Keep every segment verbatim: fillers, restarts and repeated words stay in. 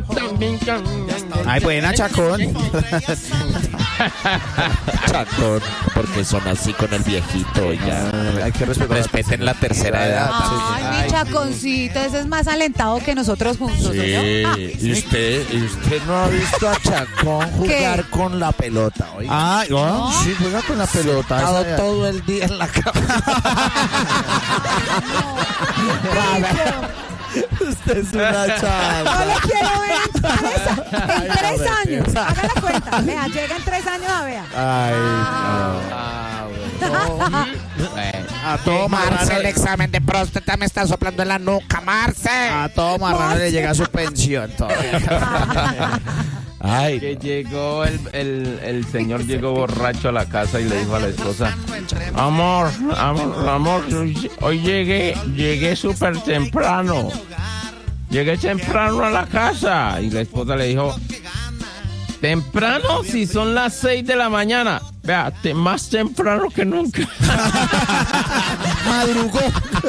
Ay, buena, Chacón. Chacón, porque son así con el viejito. Ya. Hay que respetar. Respeten la tercera edad. Ay, mi Chaconcito, ese es más alentado que nosotros juntos, Sí, ¿no? y usted, y usted no ha visto a Chacón jugar ¿Qué? con la pelota, oiga. Ah, oh, ¿No? sí, juega con la pelota. Estado esa- todo el día en la cama. Usted es una chava. No lo quiero ver en tres, en tres años. Haga la cuenta. Vea, llega en tres años a vea. Ay, Ah, bueno. a todo Marce, el marrano, examen de próstata me está soplando en la nuca, Marce. a todo marrano le llega su pensión todavía. Ay, Que llegó el, el, el señor llegó borracho a la casa y le dijo a la esposa: Amor, amor, amor, hoy llegué, llegué súper temprano. Llegué temprano a la casa. Y la esposa le dijo: ¿temprano? Si son las seis de la mañana. Vea, te- más temprano que nunca. Madrugó.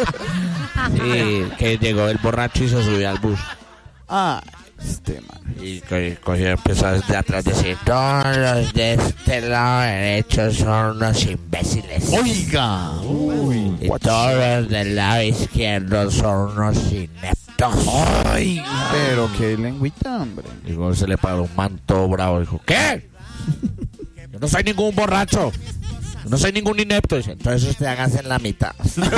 y que llegó el borracho y se subió al bus. Ah, este man. Y co- cogió y empezó desde atrás a decir: todos los de este lado derecho son unos imbéciles. Oiga. Uy, Y todos los del lado izquierdo son unos ineptos. Ay, pero qué lengüita, hombre. Y luego se le paró un manto bravo. Dijo: ¿qué? Yo no soy ningún borracho. Yo no soy ningún inepto. Dice: entonces usted hágase en la mitad.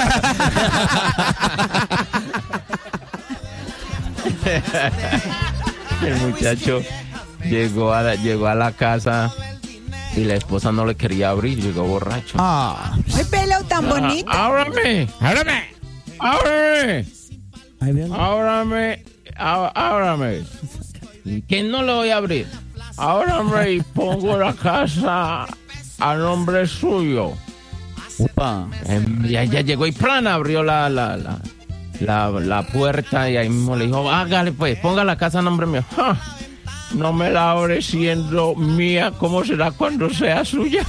El muchacho llegó a, la- llegó a la casa y la esposa no le quería abrir, llegó borracho. Ah, Ay, pelo tan bonito. Ah, ábrame, ¡Ábrame! ábrame, ahí vean. ábrame, á- ábrame. ¿Y quién no le voy a abrir? Ábrame y pongo la casa a nombre suyo. Upa. Em, Ya, ya llegó y plan abrió la, la, la, la, la puerta y ahí mismo le dijo: hágale pues, ponga la casa a nombre mío. ¡Ja! No me la abre siendo mía, ¿cómo será cuando sea suya?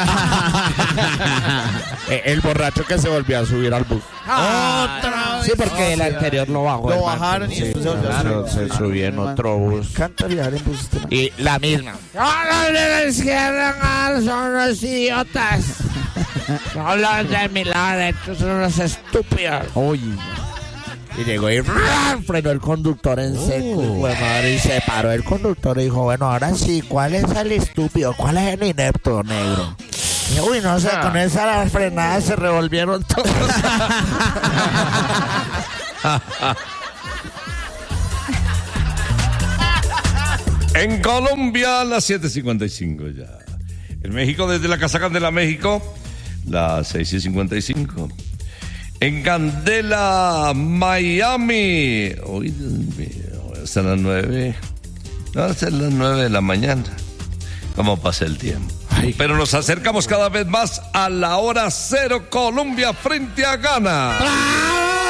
Eh, el borracho que se volvió a subir al bus. Otra vez. Sí, porque el anterior lo bajó. Lo el man. bajaron y Sí, después se volvió a claro, subir. se subió en otro bus. Canta viajar en bus este man. Y la misma. Todos de la izquierda son unos idiotas. Todos los de mi lado derecho son unos estúpidos. Oye. Y llegó y ¡ran! Frenó el conductor en seco. Bueno, madre, y se paró el conductor y dijo: bueno, ahora sí, ¿cuál es el estúpido? ¿Cuál es el inepto, negro? Y, uy, no sé, Ah. con esa las frenadas se revolvieron todos. En Colombia, las siete cincuenta y cinco ya. En México, desde la Casa Candela, México, las seis y cincuenta y cinco. En Candela, Miami. Hoy, Dios mío, hasta las nueve. No, hasta las nueve de la mañana. ¿Cómo pasa el tiempo? Pero nos acercamos cada vez más a la hora cero, Colombia frente a Ghana.